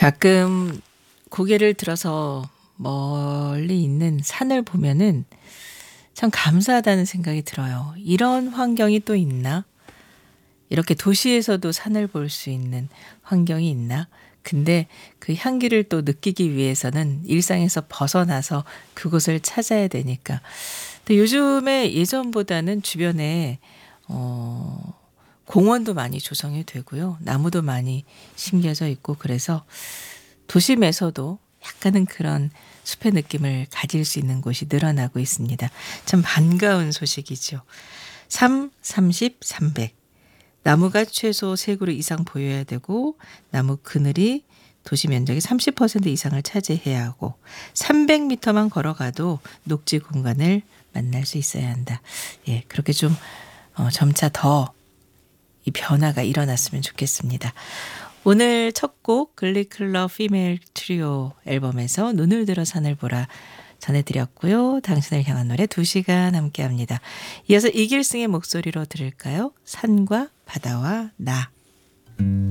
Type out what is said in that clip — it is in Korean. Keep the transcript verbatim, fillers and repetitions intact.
가끔 고개를 들어서 멀리 있는 산을 보면은 참 감사하다는 생각이 들어요. 이런 환경이 또 있나? 이렇게 도시에서도 산을 볼 수 있는 환경이 있나? 근데 그 향기를 또 느끼기 위해서는 일상에서 벗어나서 그곳을 찾아야 되니까. 또 요즘에 예전보다는 주변에 어 공원도 많이 조성이 되고요. 나무도 많이 심겨져 있고 그래서 도심에서도 약간은 그런 숲의 느낌을 가질 수 있는 곳이 늘어나고 있습니다. 참 반가운 소식이죠. 삼, 삼십, 삼백. 나무가 최소 세 그루 이상 보여야 되고 나무 그늘이 도시 면적의 삼십 퍼센트 이상을 차지해야 하고 삼백 미터만 걸어가도 녹지 공간을 만날 수 있어야 한다. 예, 그렇게 좀 어, 점차 더 이 변화가 일어났으면 좋겠습니다. 오늘 첫 곡 글리클럽 피메일 트리오 앨범에서 눈을 들어 산을 보라 전해드렸고요. 당신을 향한 노래 두 시간 함께합니다. 이어서 이길승의 목소리로 들을까요? 산과 바다와 나.